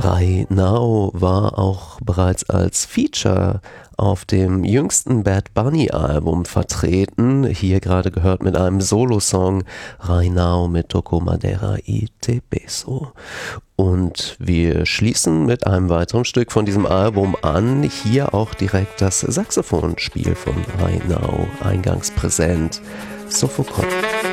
Right Now war auch bereits als Feature auf dem jüngsten Bad Bunny Album vertreten. Hier gerade gehört mit einem Solo-Song Right Now mit Toco Madera y Te Beso. Und wir schließen mit einem weiteren Stück von diesem Album an. Hier auch direkt das Saxophonspiel von Right Now eingangs präsent. Sofokon.